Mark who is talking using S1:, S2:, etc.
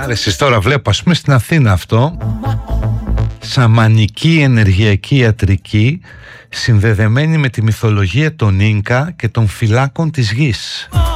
S1: Άρεσες τώρα, βλέπω ας πούμε στην Αθήνα αυτό. Σαμανική ενεργειακή ιατρική συνδεδεμένη με τη μυθολογία των Ίνκα και των φυλάκων της γης.